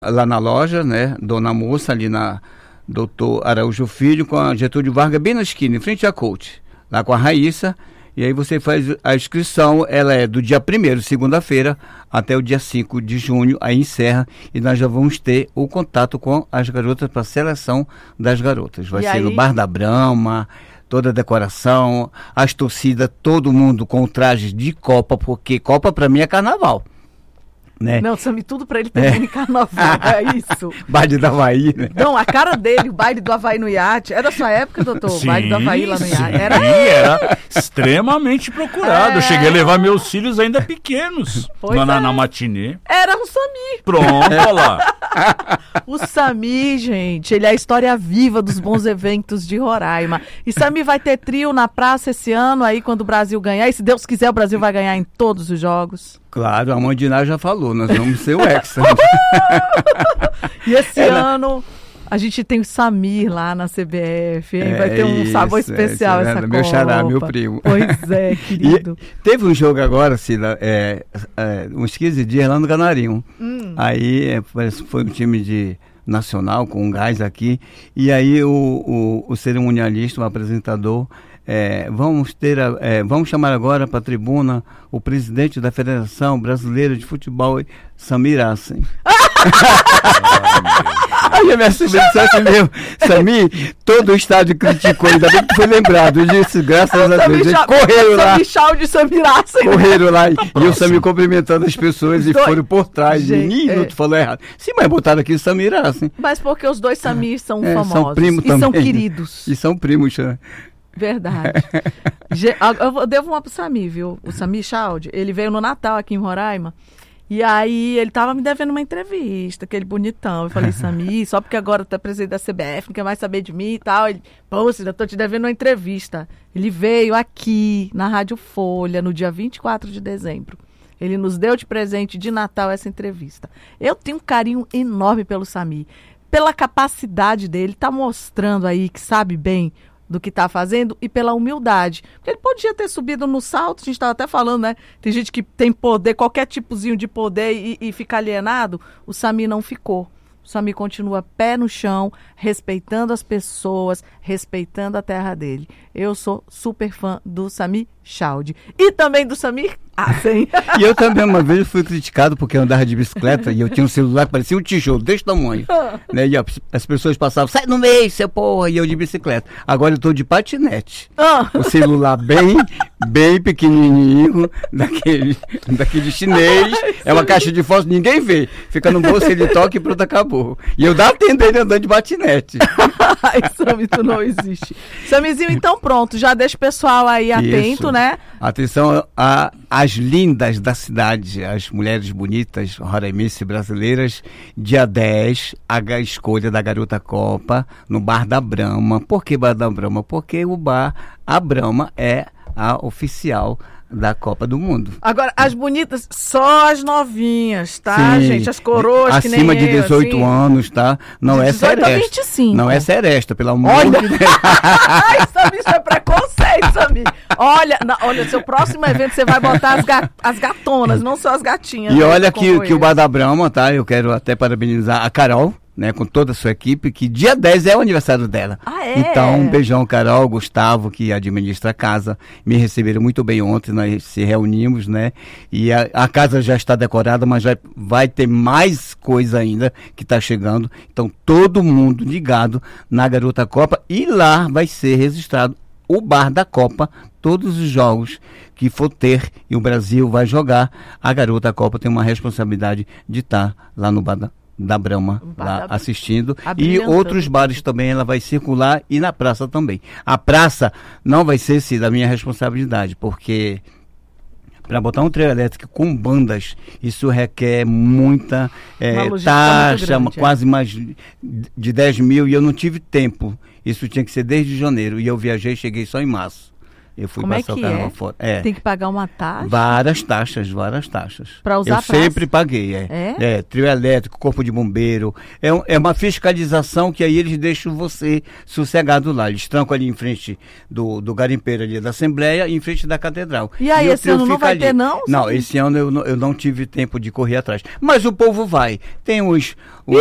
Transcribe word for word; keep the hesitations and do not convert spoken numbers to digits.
lá na loja, né, Dona Moça, ali na Doutor Araújo Filho, com a Getúlio Vargas, bem na esquina, em frente à Coach, lá com a Raíssa, e aí você faz a inscrição, ela é do dia primeiro, segunda-feira, até o dia cinco de junho, aí encerra, e nós já vamos ter o contato com as garotas para a seleção das garotas. Vai E ser aí? no Bar da Brama, toda a decoração, as torcidas, todo mundo com trajes de Copa, porque Copa para mim é carnaval. Né? Não, Sami, tudo pra ele também em carnaval, é isso. Baile da Havaí, né? Não, a cara dele, o baile do Havaí no iate. Era da sua época, doutor? Sim, O baile do Havaí lá no sim, iate. Era era extremamente procurado. É. Eu cheguei a levar meus filhos ainda pequenos Pois na, na, é. na matinê. Era um Sami. Pronto, olha lá. O Sami, gente, ele é a história viva dos bons eventos de Roraima. E Sami vai ter trio na praça esse ano, aí quando o Brasil ganhar. E se Deus quiser, o Brasil vai ganhar em todos os jogos. Claro, a mãe de Ná já falou, nós vamos ser o Hexa. E esse Ela- ano a gente tem o Samir lá na C B F, hein? É Vai ter um isso, sabor é especial isso, essa é, Copa. meu xará, meu primo. Pois é, querido. E teve um jogo agora, Cida, é, é, uns quinze dias lá no Canarinho. Hum. Aí é, parece que foi um time de nacional com um gás aqui. E aí o, o, o cerimonialista, o apresentador, é, vamos ter a- é, vamos chamar agora para a tribuna o presidente da Federação Brasileira de Futebol, Samir Assen. Aí a minha sobrinha disse assim mesmo, Samir, todo o estádio criticou, ainda bem que tu foi lembrado. Eu disse, graças a Deus, eles correram lá. Sami de Samiraça. Correram lá e, e o Samir cumprimentando as pessoas e Dois. foram por trás. Gente, Menino, é. tu falou errado. Sim, mas botaram aqui Samir assim. Mas porque os dois Samir são É, são famosos primos e são também. queridos. E são primos, né? Verdade. Ge- ah, Eu vou- devo uma pro Sami, viu? O Sami Chaldi, ele veio no Natal aqui em Roraima. E aí ele tava me devendo uma entrevista, aquele bonitão. Eu falei, Sami, só porque agora tu é presidente da C B F, não quer mais saber de mim e tal. Ele, pô, Cida, tô te devendo uma entrevista. Ele veio aqui na Rádio Folha no dia vinte e quatro de dezembro. Ele nos deu de presente de Natal essa entrevista. Eu tenho um carinho enorme pelo Sami, pela capacidade dele, tá mostrando aí que sabe bem do que está fazendo e pela humildade. Porque ele podia ter subido no salto, a gente estava até falando, né? Tem gente que tem poder, qualquer tipozinho de poder e, e fica alienado. O Sami não ficou. O Sami continua pé no chão, respeitando as pessoas, respeitando a terra dele. Eu sou super fã do Sami Chaldi. E também do Samir Assen. E eu também uma vez fui criticado porque eu andava de bicicleta e eu tinha um celular que parecia um tijolo desse tamanho. Né? E a- as pessoas passavam, sai no meio, seu porra, e eu de bicicleta. Agora eu tô de patinete. Ah. O celular bem, bem pequenininho, daquele, daquele chinês. É uma caixa de fósforo, ninguém vê. Fica no bolso, ele toca e pronto, acabou. E eu dá atendo ele andando de patinete. Ai, Sami, tu não existe. Samizinho, então pronto, já deixa o pessoal aí atento, Isso. né? Atenção a- às lindas da cidade, as mulheres bonitas, roraimenses brasileiras, dia dez, a ga- escolha da Garota Copa no Bar da Brama. Por que Bar da Brama? Porque o bar, a Brama, é a oficial da Copa do Mundo. Agora, as bonitas, só as novinhas, tá, Sim. gente? As coroas que nem Acima de eu, dezoito assim. anos, tá? Não De é dezoito a seresta. vinte e cinco. Não é seresta, pelo amor Olha. de Deus. Ai, Sami, isso é preconceito, Sami. Olha, na- olha, seu próximo evento você vai botar as, ga- as gatonas, não só as gatinhas. E né, olha como que, que o eu. Bar da Brama, tá? Eu quero até parabenizar a Carol, né? Com toda a sua equipe, que dia dez é o aniversário dela. Ah, é? Então, um beijão, Carol, Gustavo, que administra a casa. Me receberam muito bem ontem, nós se reunimos, né? E a, a casa já está decorada, mas vai, vai ter mais coisa ainda que está chegando. Então, todo mundo ligado na Garota Copa. E lá vai ser registrado o Bar da Copa, todos os jogos que for ter e o Brasil vai jogar, a Garota Copa tem uma responsabilidade de estar lá no Bar da, da Brama, Bar lá da- assistindo. E abrilhantando. outros bares também ela vai circular e na praça também. A praça não vai ser, sim, da minha responsabilidade, porque para botar um trio elétrico com bandas, isso requer muita eh, Uma logística muito taxa, grande, é. quase mais de dez mil, e eu não tive tempo. Isso tinha que ser desde janeiro, e eu viajei e cheguei só em março. Eu fui Como é passar que o carnaval é? fora. É. Tem que pagar uma taxa? Várias taxas, várias taxas. Pra usar Eu a praça? sempre paguei, é. É? É, trio elétrico, corpo de bombeiro. É, um- é uma fiscalização que aí eles deixam você sossegado lá. Eles trancam ali em frente do, do garimpeiro ali da Assembleia e em frente da Catedral. E aí, o esse trio ano não fica vai ali. ter, não? Não, Sabe? esse ano eu, não- eu não tive tempo de correr atrás. Mas o povo vai. Tem os...